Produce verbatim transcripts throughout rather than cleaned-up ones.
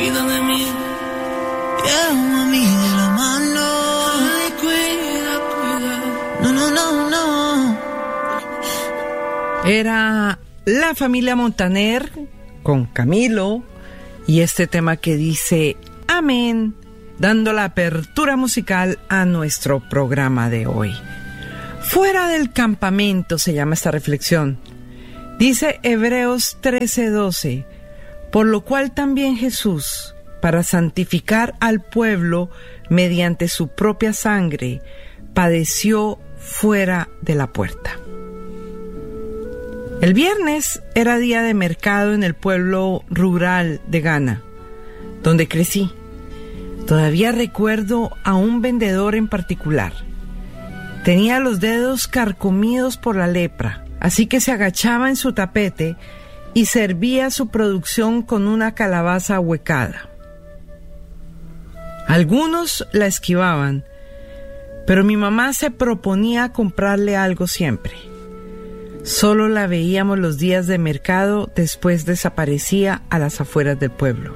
cuida de mí. Llévame a mí de la mano. Ay, cuida, cuida. No, no, no, no. Era la familia Montaner con Camilo y este tema que dice Amén, dando la apertura musical a nuestro programa de hoy. Fuera del campamento se llama esta reflexión. Dice Hebreos trece doce, por lo cual también Jesús, para santificar al pueblo mediante su propia sangre, padeció fuera de la puerta. El viernes era día de mercado en el pueblo rural de Ghana, donde crecí. Todavía recuerdo a un vendedor en particular. Tenía los dedos carcomidos por la lepra, así que se agachaba en su tapete y servía su producción con una calabaza ahuecada. Algunos la esquivaban, pero mi mamá se proponía comprarle algo siempre. Solo la veíamos los días de mercado, después desaparecía a las afueras del pueblo.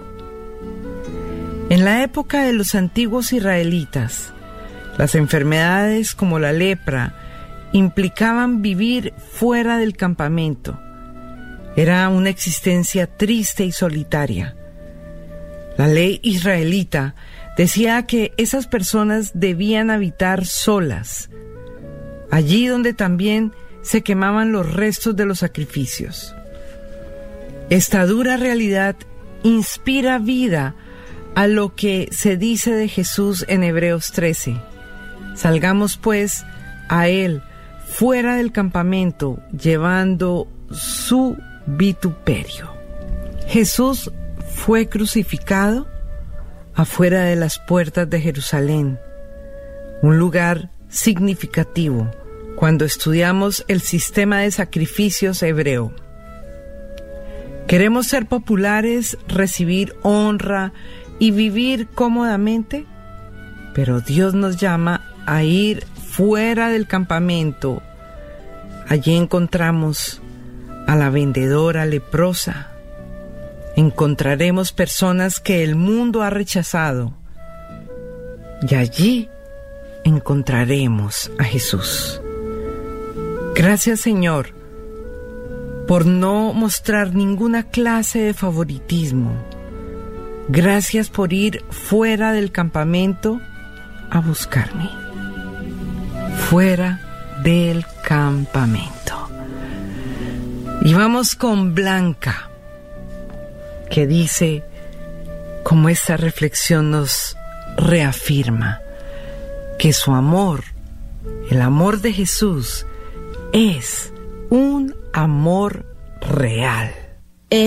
En la época de los antiguos israelitas, las enfermedades como la lepra implicaban vivir fuera del campamento. Era una existencia triste y solitaria. La ley israelita decía que esas personas debían habitar solas, allí donde también se quemaban los restos de los sacrificios. Esta dura realidad inspira vida a lo que se dice de Jesús en Hebreos trece. Salgamos pues a Él fuera del campamento, llevando su vituperio. Jesús fue crucificado afuera de las puertas de Jerusalén, un lugar significativo cuando estudiamos el sistema de sacrificios hebreo. ¿Queremos ser populares, recibir honra y vivir cómodamente? Pero Dios nos llama a ir fuera del campamento. Allí encontramos a la vendedora leprosa. Encontraremos personas que el mundo ha rechazado. Y allí encontraremos a Jesús. Gracias, Señor, por no mostrar ninguna clase de favoritismo. Gracias por ir fuera del campamento a buscarme. Fuera del campamento. Y vamos con Blanca, que dice, como esta reflexión nos reafirma, que su amor, el amor de Jesús, es un amor real.